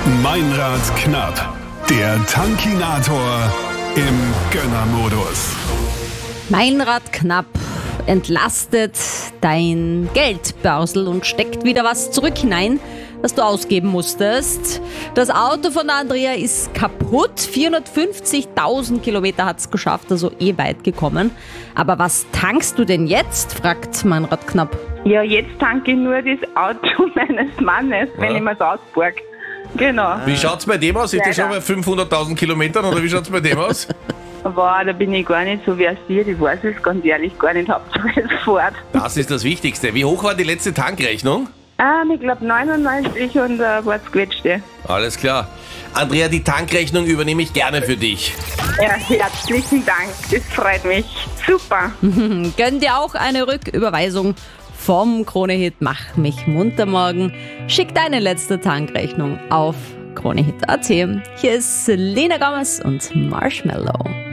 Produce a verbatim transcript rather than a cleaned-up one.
Meinrad knapp, der Tankinator im Gönnermodus. Meinrad knapp entlastet dein Geldbörsel und steckt wieder was zurück hinein, das du ausgeben musstest. Das Auto von der Andrea ist kaputt. vierhundertfünfzigtausend Kilometer hat es geschafft, also eh weit gekommen. Aber was tankst du denn jetzt, fragt Meinrad knapp. Ja, jetzt tanke ich nur das Auto meines Mannes, wenn Ja. ich mir das ausborg. Genau. Wie schaut's bei dem aus? Ist der schon bei fünfhunderttausend Kilometern oder wie schaut's bei dem aus? Aber da bin ich gar nicht so versiert, ich weiß es ganz ehrlich gar nicht, Hauptsache es fährt. Das ist das Wichtigste. Wie hoch war die letzte Tankrechnung? Ähm, ich glaube neunundneunzig und ein paar Quetschte. Alles klar. Andrea, die Tankrechnung übernehme ich gerne für dich. Ja, herzlichen Dank, das freut mich. Super. Gönn dir auch eine Rücküberweisung vom Krone-Hit Mach mich munter morgen. Schick deine letzte Tankrechnung auf kronehit punkt at. Hier ist Selena Gomez und Marshmallow.